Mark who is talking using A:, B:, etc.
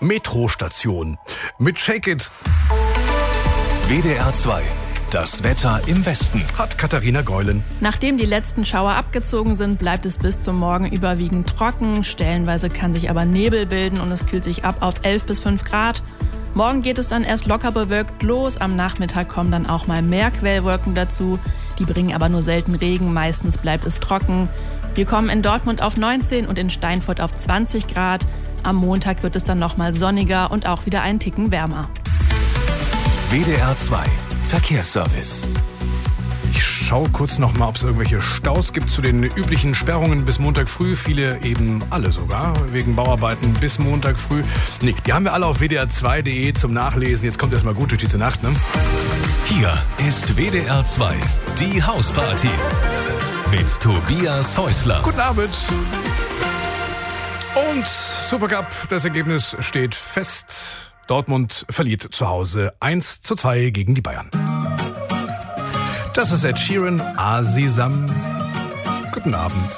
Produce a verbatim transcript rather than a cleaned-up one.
A: Metrostation mit Shake It.
B: W D R zwei. Das Wetter im Westen.
A: Hat Katharina Geulen.
C: Nachdem die letzten Schauer abgezogen sind, bleibt es bis zum Morgen überwiegend trocken. Stellenweise kann sich aber Nebel bilden und es kühlt sich ab auf elf bis fünf Grad. Morgen geht es dann erst locker bewölkt los. Am Nachmittag kommen dann auch mal mehr Quellwolken dazu. Die bringen aber nur selten Regen. Meistens bleibt es trocken. Wir kommen in Dortmund auf neunzehn und in Steinfurt auf zwanzig Grad. Am Montag wird es dann nochmal sonniger und auch wieder einen Ticken wärmer.
B: W D R zwei. Verkehrsservice.
A: Ich schaue kurz noch mal, ob es irgendwelche Staus gibt zu den üblichen Sperrungen bis Montag früh. Viele eben alle sogar, wegen Bauarbeiten bis Montag früh. Nee, die haben wir alle auf w d r zwei punkt d e zum Nachlesen. Jetzt kommt erst mal gut durch diese Nacht, ne?
B: Hier ist W D R zwei, die Hausparty. Mit Tobias Häusler.
A: Guten Abend. Und Supercup, das Ergebnis steht fest. Dortmund verliert zu Hause eins zu zwei gegen die Bayern. Das ist Ed Sheeran, Asisam. Guten Abend.